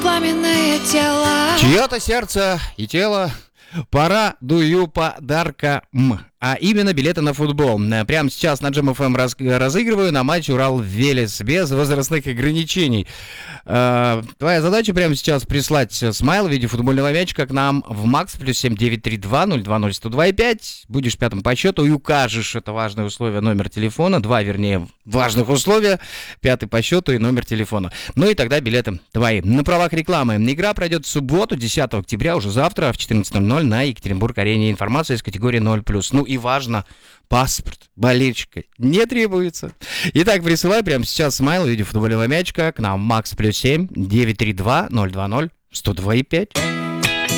пламенное тело. Чье-то сердце и тело порадую подарком. А именно билеты на футбол. Прямо сейчас на Джем ФМ разыгрываю на матч Урал-Велес без возрастных ограничений. Твоя задача прямо сейчас прислать смайл в виде футбольного мячика к нам в МАКС +7 932 020 102 5. Будешь пятым по счету и укажешь, это важное условие, номер телефона. Два, вернее, важных условия. Пятый по счету и номер телефона. Ну и тогда билеты твои. На правах рекламы. Игра пройдет в субботу, 10 октября, уже завтра в 14:00 на Екатеринбург-арене. Информация из категории 0+. Ну и важно, паспорт болельщика не требуется. Итак, присылай прямо сейчас смайл в виде футбольного мячика к нам МАКС +7 932 020 102 5.